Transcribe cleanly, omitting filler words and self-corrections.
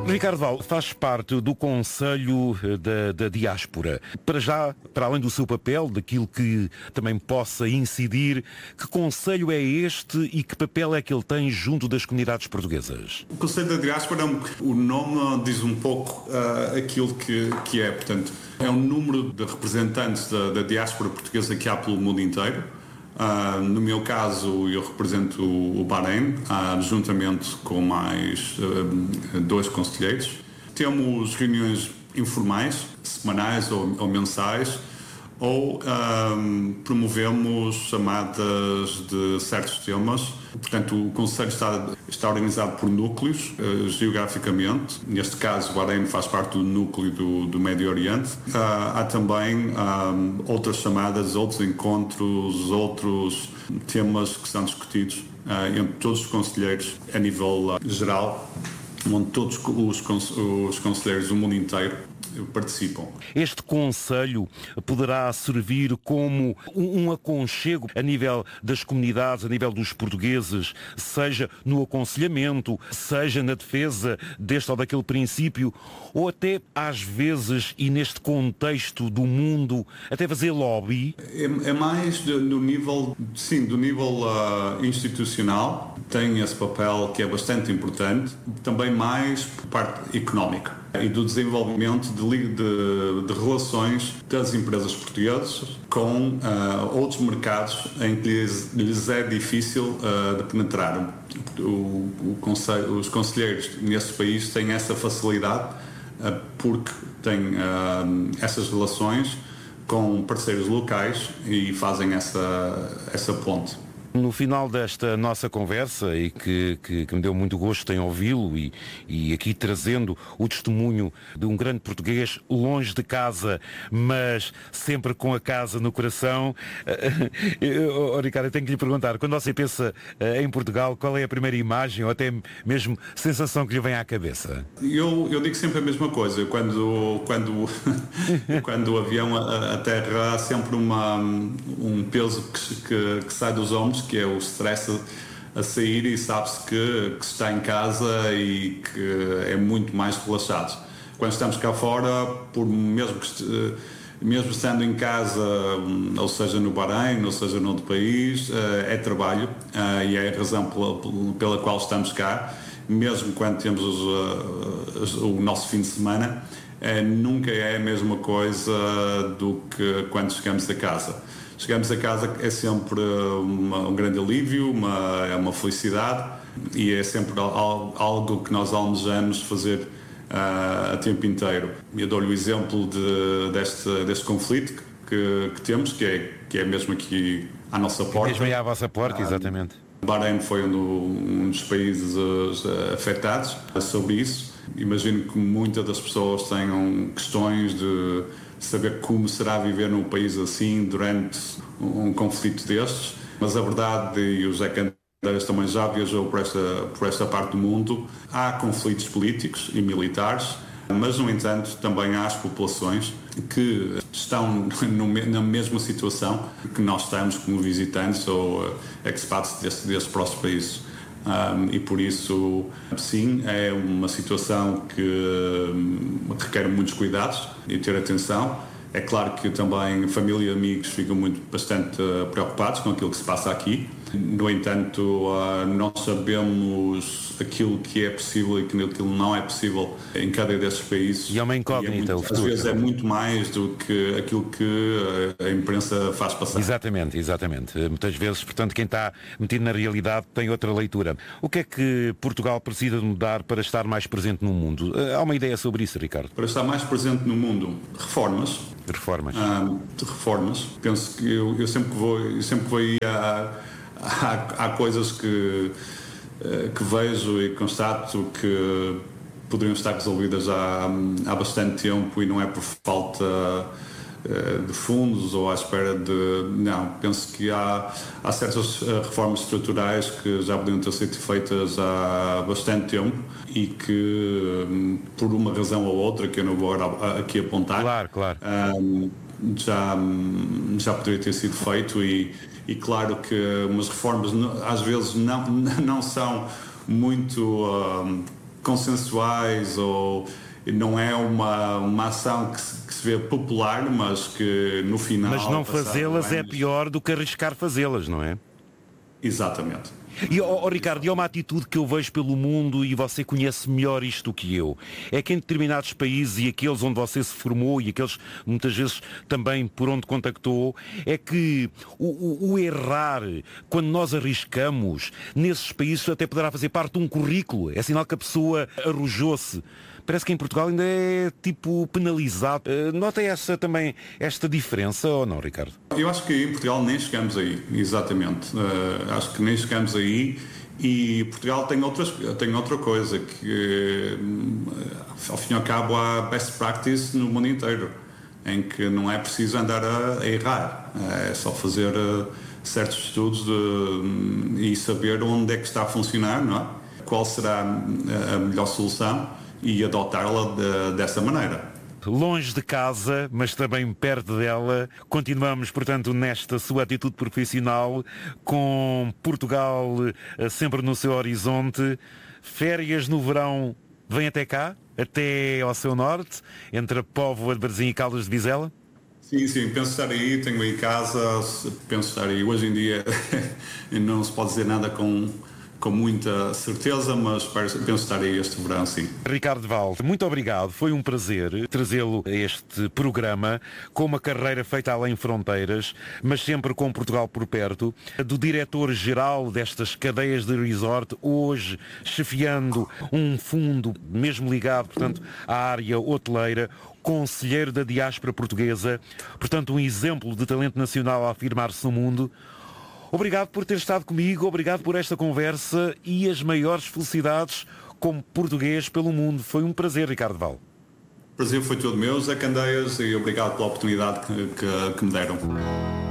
Ricardo Val faz parte do Conselho da Diáspora. Para já, para além do seu papel, daquilo que também possa incidir, que conselho é este e que papel é que ele tem junto das comunidades portuguesas? O Conselho da Diáspora, o nome diz um pouco aquilo que é. Portanto, é um número de representantes da diáspora portuguesa que há pelo mundo inteiro. No meu caso, eu represento o Bahrein, juntamente com mais 2 conselheiros. Temos reuniões informais, semanais ou mensais, ou promovemos chamadas de certos temas. Portanto, o Conselho está organizado por núcleos, geograficamente. Neste caso, o Bahrein faz parte do núcleo do Médio Oriente. Há também outras chamadas, outros encontros, outros temas que são discutidos entre todos os conselheiros a nível geral, onde todos os conselheiros do mundo inteiro participam. Este Conselho poderá servir como um aconchego a nível das comunidades, a nível dos portugueses, seja no aconselhamento, seja na defesa deste ou daquele princípio, ou até às vezes, e neste contexto do mundo, até fazer lobby? É mais do nível, sim, do nível institucional, tem esse papel que é bastante importante, também mais por parte económica e do desenvolvimento de relações das empresas portuguesas com outros mercados em que lhes é difícil de penetrar. Os conselheiros nesse país têm essa facilidade porque têm essas relações com parceiros locais e fazem essa ponte. No final desta nossa conversa, e que me deu muito gosto em ouvi-lo e aqui trazendo o testemunho de um grande português longe de casa, mas sempre com a casa no coração, Ricardo, eu tenho que lhe perguntar, quando você pensa em Portugal, qual é a primeira imagem ou até mesmo sensação que lhe vem à cabeça? Eu digo sempre a mesma coisa. Quando o avião aterra, há sempre um peso que sai dos ombros, que é o stress a sair, e sabe-se que se está em casa e que é muito mais relaxado. Quando estamos cá fora, mesmo estando em casa, ou seja no Bahrein, ou seja no outro país, é trabalho, e é a razão pela qual estamos cá, mesmo quando temos o nosso fim de semana. Nunca é a mesma coisa do que quando chegamos a casa. Chegamos a casa é sempre um grande alívio, é uma felicidade, e é sempre algo que nós almejamos fazer a tempo inteiro. Eu dou-lhe o exemplo deste conflito que temos, que é mesmo aqui à nossa porta. Mesmo aí à vossa porta, exatamente. Bahrein foi um dos países afetados sobre isso. Imagino que muitas das pessoas tenham questões de saber como será viver num país assim durante um conflito destes, mas a verdade, e o José Candeias também já viajou por esta parte do mundo, há conflitos políticos e militares, mas no entanto também há as populações que estão na mesma situação que nós estamos como visitantes ou expats destes próximos países. E por isso, sim, é uma situação que requer muitos cuidados e ter atenção. É claro que também família e amigos ficam bastante preocupados com aquilo que se passa aqui. No entanto, nós sabemos aquilo que é possível e aquilo que não é possível em cada destes países. E é uma incógnita o futuro. Às vezes é muito mais do que aquilo que a imprensa faz passar. Exatamente. Muitas vezes, portanto, quem está metido na realidade tem outra leitura. O que é que Portugal precisa de mudar para estar mais presente no mundo? Há uma ideia sobre isso, Ricardo? Para estar mais presente no mundo, reformas. Penso que eu sempre que vou ir há coisas que vejo e constato que poderiam estar resolvidas há bastante tempo, e não é por falta de fundos ou à espera de... Não, penso que há certas reformas estruturais que já podiam ter sido feitas há bastante tempo e que, por uma razão ou outra, que eu não vou agora aqui apontar, claro. Já poderia ter sido feito, e claro que umas reformas às vezes não são muito consensuais ou não é uma ação que se vê popular, mas que no final... Mas não fazê-las é pior do que arriscar fazê-las, não é? Exatamente. E, Ricardo, e há uma atitude que eu vejo pelo mundo, e você conhece melhor isto do que eu, é que em determinados países, e aqueles onde você se formou, e aqueles muitas vezes também por onde contactou, é que o errar, quando nós arriscamos, nesses países até poderá fazer parte de um currículo. É sinal que a pessoa arrojou-se. Parece que em Portugal ainda é tipo penalizado. Nota também esta diferença ou não, Ricardo? Eu acho que em Portugal nem chegamos aí, exatamente. Acho que nem chegamos aí, e Portugal tem outra coisa, que ao fim e ao cabo há best practice no mundo inteiro, em que não é preciso andar a errar, é só fazer certos estudos e saber onde é que está a funcionar, não é? Qual será a melhor solução e adotá-la dessa maneira. Longe de casa, mas também perto dela. Continuamos, portanto, nesta sua atitude profissional, com Portugal sempre no seu horizonte. Férias no verão, vem até cá, até ao seu norte, entre a Póvoa de Varzim e Caldas de Vizela? Sim, penso estar aí, tenho aí casa, penso estar aí. Hoje em dia não se pode dizer nada com muita certeza, mas penso estar aí este verão, sim. Ricardo Val, muito obrigado. Foi um prazer trazê-lo a este programa, com uma carreira feita além fronteiras, mas sempre com Portugal por perto. Do diretor-geral destas cadeias de resort, hoje chefiando um fundo, mesmo ligado, portanto, à área hoteleira, conselheiro da diáspora portuguesa, portanto, um exemplo de talento nacional a afirmar-se no mundo. Obrigado por ter estado comigo, obrigado por esta conversa e as maiores felicidades como português pelo mundo. Foi um prazer, Ricardo Val. O prazer foi todo meu, Zé Candeias, e obrigado pela oportunidade que me deram.